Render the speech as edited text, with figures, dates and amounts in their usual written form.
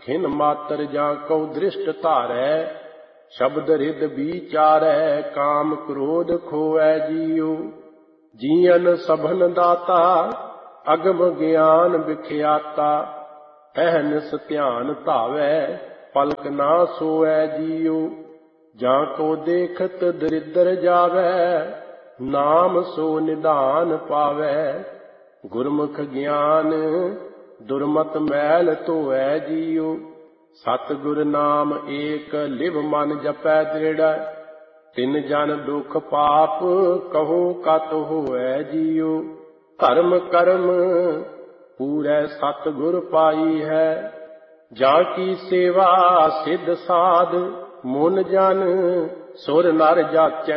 खिन मातर जा कौ दृष्ट धारै, शब्द रिद विचारै, काम क्रोध खोए जियो। जीवन सभन दाता, अगम ज्ञान विख्याता, अहनिस ध्यान धावै, पलक ना सोए जियो। जा को देखत दरिद्र जावै, नाम सो निधान पावै। गुरमुख ज्ञान दुर्मत मैल धोए जियो। सतगुर नाम एक लिव मन जपै दृढ़, तिन जन दुख पाप कहो कत होए जियो। धर्म कर्म पूरै सतगुर पाई है, जाकी सेवा सिद्ध साध, मुन जन सुर नर जाचै।